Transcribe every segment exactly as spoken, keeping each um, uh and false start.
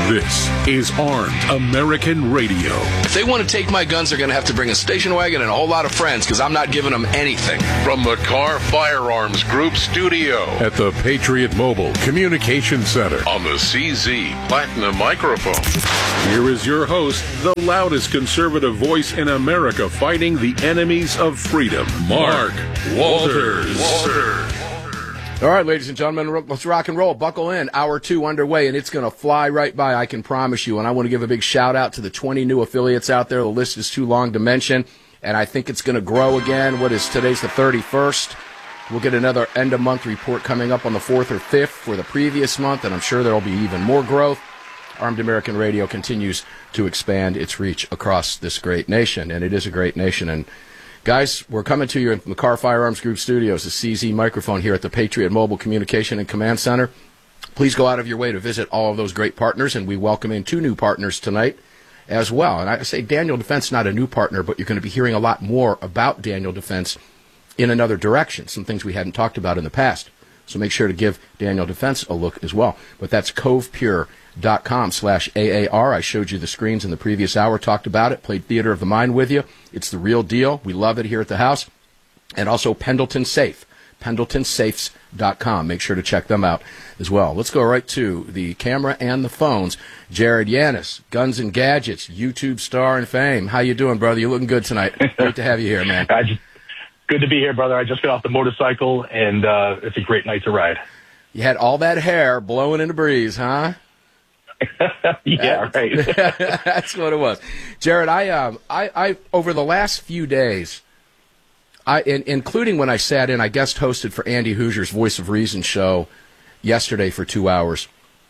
This is Armed American Radio. If they want to take my guns, they're going to have to bring a station wagon and a whole lot of friends, because I'm not giving them anything. From the Car Firearms Group studio at the Patriot Mobile Communication Center on the C Z Platinum microphone. Here is your host, the loudest conservative voice in America fighting the enemies of freedom, Mark Walters. Walters. All right, ladies and gentlemen, let's rock and roll. Buckle in. Hour two underway, and it's going to fly right by, I can promise you. And I want to give a big shout-out to the twenty new affiliates out there. The list is too long to mention, and I think it's going to grow again. What is today's the thirty-first? We'll get another end-of-month report coming up on the fourth or fifth for the previous month, and I'm sure there will be even more growth. Armed American Radio continues to expand its reach across this great nation, and it is a great nation. And guys, we're coming to you from the Car Firearms Group studios, the C Z microphone here at the Patriot Mobile Communication and Command Center. Please go out of your way to visit all of those great partners, and we welcome in two new partners tonight as well. And I say Daniel Defense, not a new partner, but you're going to be hearing a lot more about Daniel Defense in another direction, some things we hadn't talked about in the past. So make sure to give Daniel Defense a look as well. But that's covepure.com slash AAR. I showed you the screens in the previous hour, talked about it, played Theater of the Mind with you. It's the real deal. We love it here at the house. And also Pendleton Safe, pendleton safes dot com. Make sure to check them out as well. Let's go right to the camera and the phones. Jared Yanis, Guns and Gadgets, YouTube star and fame. How you doing, brother? You're looking good tonight. Great to have you here, man. I just, good to be here, brother. I just got off the motorcycle, and uh, it's a great night to ride. You had all that hair blowing in the breeze, huh? Yeah, right. That's what it was, Jared. I, um, I, I, over the last few days, I, in, including when I sat in, I guest hosted for Andy Hoosier's Voice of Reason show yesterday for two hours.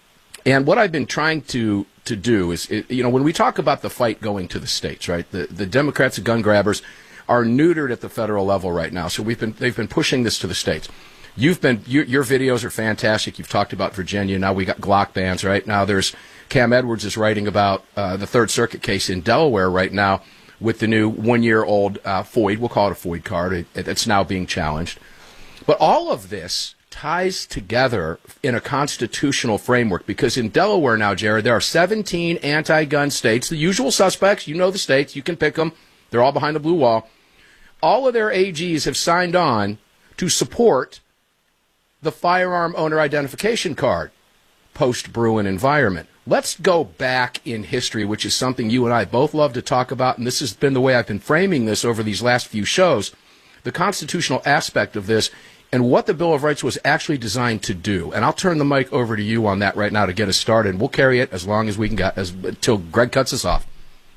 And what I've been trying to to do is, it, you know, when we talk about the fight going to the states, right? The the Democrats and gun grabbers are neutered at the federal level right now. So we've been they've been pushing this to the states. You've been you, your videos are fantastic. You've talked about Virginia. Now we got Glock bans. Right now, there's Cam Edwards is writing about uh, the Third Circuit case in Delaware right now with the new one-year-old uh, FOID. We'll call it a FOID card. It, it's now being challenged. But all of this ties together in a constitutional framework because in Delaware now, Jared, there are seventeen anti-gun states, the usual suspects. You know the states. You can pick them. They're all behind the blue wall. All of their A Gs have signed on to support the firearm owner identification card, post-Bruen environment. Let's go back in history, which is something you and I both love to talk about, and this has been the way I've been framing this over these last few shows, the constitutional aspect of this and what the Bill of Rights was actually designed to do. And I'll turn the mic over to you on that right now to get us started, and we'll carry it as long as we can get, as, until Greg cuts us off.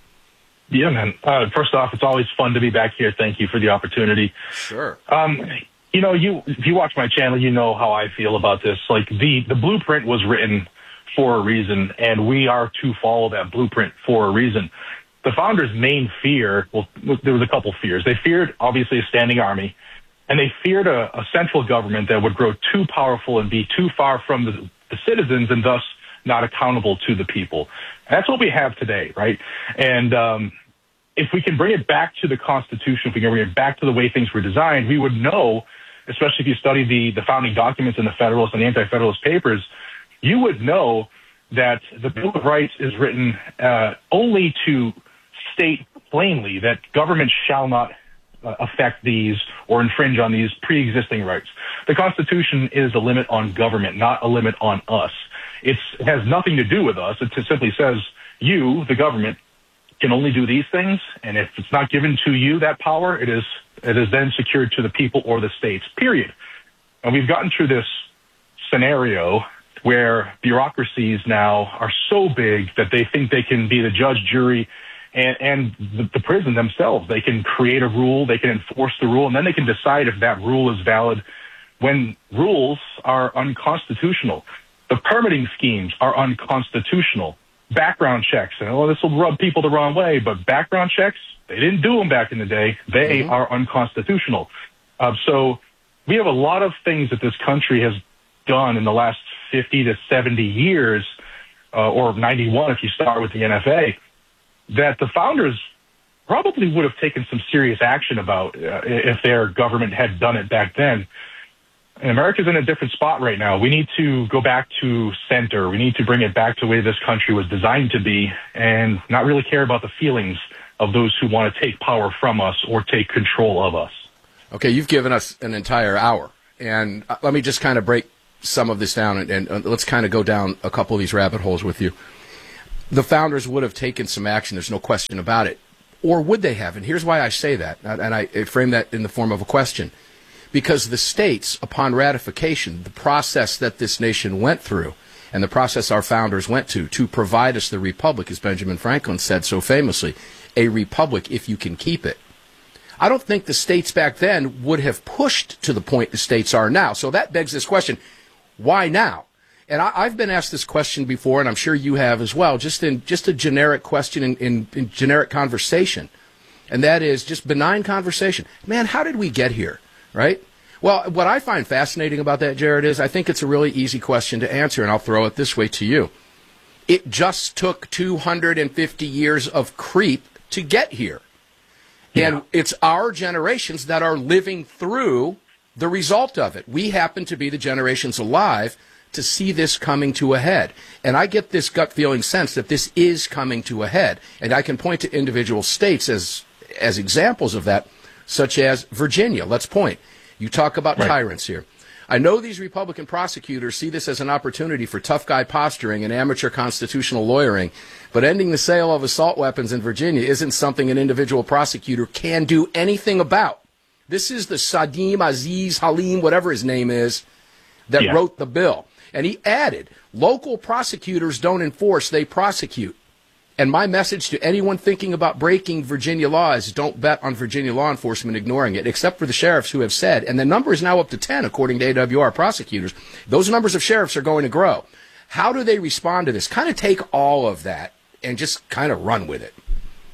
Yeah, man. Uh, first off, it's always fun to be back here. Thank you for the opportunity. Sure. Um, you know, you if you watch my channel, you know how I feel about this. Like, the, the blueprint was written for a reason, and we are to follow that blueprint for a reason. The founders' main fear, well, there was a couple fears. They feared, obviously, a standing army, and they feared a, a central government that would grow too powerful and be too far from the, the citizens and thus not accountable to the people. And that's what we have today, right? And um, if we can bring it back to the Constitution, if we can bring it back to the way things were designed, we would know, especially if you study the, the founding documents in the Federalist and the Anti-Federalist Papers, you would know that the Bill of Rights is written uh, only to state plainly that government shall not uh, affect these or infringe on these pre-existing rights. The Constitution is a limit on government, not a limit on us. It's, it has nothing to do with us. It simply says you, the government, can only do these things, and if it's not given to you, that power, it is it is then secured to the people or the states, period. And we've gotten through this scenario where bureaucracies now are so big that they think they can be the judge, jury, and, and the, the prison themselves. They can create a rule, they can enforce the rule, and then they can decide if that rule is valid when rules are unconstitutional. The permitting schemes are unconstitutional. Background checks, and oh, this will rub people the wrong way, but background checks, they didn't do them back in the day. They mm-hmm. are unconstitutional. Uh, so we have a lot of things that this country has done in the last fifty to seventy years, uh, or ninety-one if you start with the N F A, that the founders probably would have taken some serious action about uh, if their government had done it back then. And America's in a different spot right now. We need to go back to center. We need to bring it back to the way this country was designed to be and not really care about the feelings of those who want to take power from us or take control of us. Okay, you've given us an entire hour. And uh, let me just kind of break some of this down, and, and uh, let's kind of go down a couple of these rabbit holes with you. The founders would have taken some action. There's no question about it. Or would they have? And here's why I say that, and I frame that in the form of a question. Because the states, upon ratification, the process that this nation went through, and the process our founders went to, to provide us the republic, as Benjamin Franklin said so famously, a republic if you can keep it. I don't think the states back then would have pushed to the point the states are now. So that begs this question, why now? And I, I've been asked this question before, and I'm sure you have as well, just in just a generic question in, in, in generic conversation. And that is just benign conversation. Man, how did we get here, right? Well, what I find fascinating about that, Jared, is I think it's a really easy question to answer, and I'll throw it this way to you. It just took two hundred fifty years of creep to get here. Yeah. And it's our generations that are living through the result of it. We happen to be the generations alive to see this coming to a head. And I get this gut feeling sense that this is coming to a head. And I can point to individual states as as examples of that, such as Virginia. Let's point. You talk about right. tyrants here. I know these Republican prosecutors see this as an opportunity for tough guy posturing and amateur constitutional lawyering, but ending the sale of assault weapons in Virginia isn't something an individual prosecutor can do anything about. This is the Sadim Aziz Halim, whatever his name is, that yeah. wrote the bill. And he added, local prosecutors don't enforce, they prosecute. And my message to anyone thinking about breaking Virginia law is don't bet on Virginia law enforcement ignoring it, except for the sheriffs who have said, and the number is now up to ten, according to A W R prosecutors, those numbers of sheriffs are going to grow. How do they respond to this? Kind of take all of that and just kind of run with it.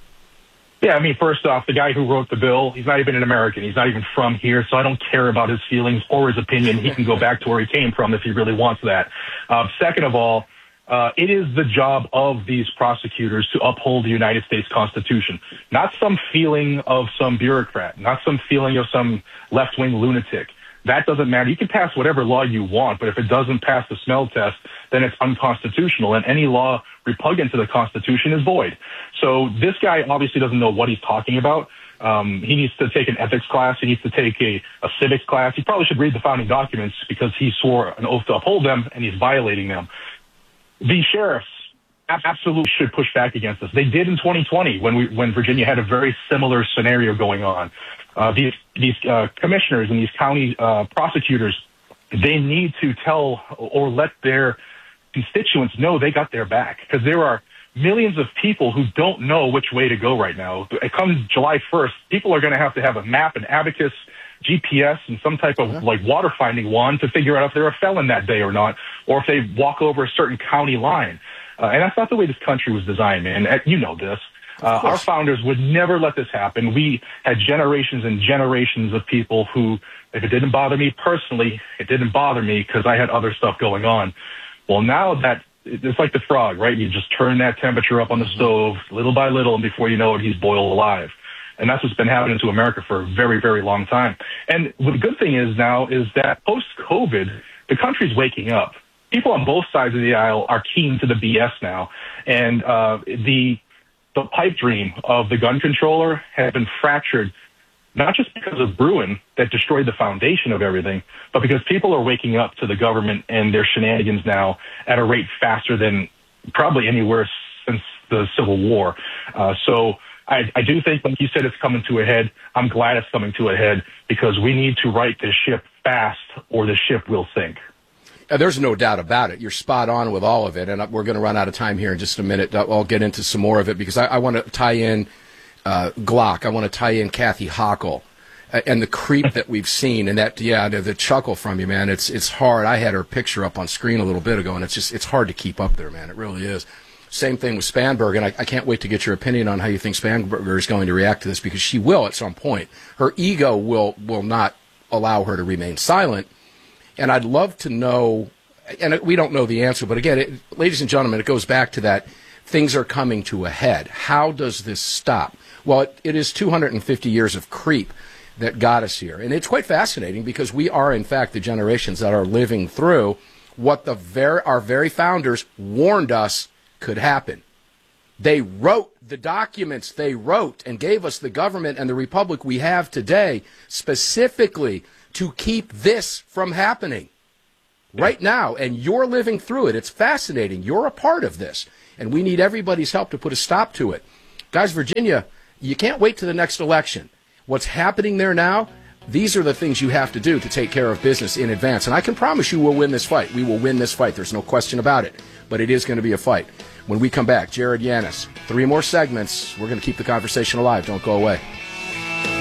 Yeah, I mean, first off, the guy who wrote the bill, he's not even an American. He's not even from here, so I don't care about his feelings or his opinion. He can go back to where he came from if he really wants that. Uh, second of all, Uh, it is the job of these prosecutors to uphold the United States Constitution, not some feeling of some bureaucrat, not some feeling of some left-wing lunatic. That doesn't matter. You can pass whatever law you want, but if it doesn't pass the smell test, then it's unconstitutional, and any law repugnant to the Constitution is void. So this guy obviously doesn't know what he's talking about. Um, he needs to take an ethics class. He needs to take a, a civics class. He probably should read the founding documents because he swore an oath to uphold them, and he's violating them. The sheriffs absolutely should push back against this. They did in twenty twenty when we when Virginia had a very similar scenario going on. Uh, these these uh, commissioners and these county uh, prosecutors, they need to tell or let their constituents know they got their back, because there are millions of people who don't know which way to go right now. It comes July first, people are going to have to have a map, an abacus, G P S, and some type of like water finding wand to figure out if they're a felon that day or not, or if they walk over a certain county line. Uh, and that's not the way this country was designed, man. You know this. Uh, our founders would never let this happen. We had generations and generations of people who, if it didn't bother me personally, it didn't bother me because I had other stuff going on. Well, now that it's like the frog, right? You just turn that temperature up on the stove little by little, and before you know it, he's boiled alive. And that's what's been happening to America for a very, very long time. And the good thing is now is that post-COVID, the country's waking up. People on both sides of the aisle are keen to the B S now. And uh, the the pipe dream of the gun controller has been fractured, not just because of Bruen that destroyed the foundation of everything, but because people are waking up to the government and their shenanigans now at a rate faster than probably anywhere since the Civil War. Uh, so I, I do think, like you said, it's coming to a head. I'm glad it's coming to a head because we need to right this ship fast or the ship will sink. Uh, there's no doubt about it. You're spot on with all of it, and we're going to run out of time here in just a minute. I'll get into some more of it because I, I want to tie in uh, Glock. I want to tie in Kathy Hochul uh, and the creep that we've seen, and that, yeah, the, the chuckle from you, man. It's it's hard. I had her picture up on screen a little bit ago, and it's just it's hard to keep up there, man. It really is. Same thing with Spanberg, and I, I can't wait to get your opinion on how you think Spanberger is going to react to this, because she will at some point. Her ego will will not allow her to remain silent, and I'd love to know, and we don't know the answer, but again, it, ladies and gentlemen, it goes back to that things are coming to a head. How does this stop? Well, it, it is two hundred fifty years of creep that got us here. And it's quite fascinating because we are, in fact, the generations that are living through what the very, our very founders warned us could happen. They wrote the documents they wrote and gave us the government and the republic we have today specifically to keep this from happening right now. And you're living through it. It's fascinating. You're a part of this. And we need everybody's help to put a stop to it. Guys, Virginia, you can't wait to the next election. What's happening there now, these are the things you have to do to take care of business in advance. And I can promise you we'll win this fight. We will win this fight. There's no question about it. But it is going to be a fight. When we come back, Jared Yanis, three more segments. We're going to keep the conversation alive. Don't go away.